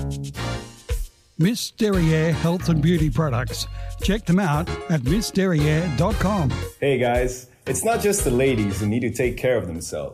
Miss Derriere Health and Beauty Products. Check them out at missderriere.com. Hey guys, it's not just the ladies who need to take care of themselves.